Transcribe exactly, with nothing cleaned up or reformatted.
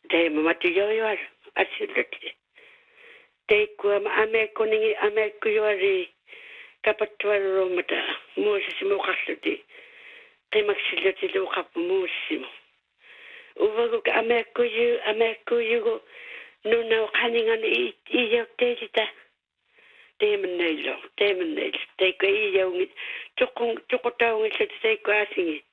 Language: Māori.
Te mamatu yo yo asilati. Te kua ma ame koningi ame kuyori kapatuara romata. Musi simo kasluti. Te maksilati lo kapu musimo. Uvago ka ame kuyu ame kuyu nuna kaningan i iyo te kita. Te menelo te menelo te ko iyo ngi chokong chokotao ngi te ko asingi.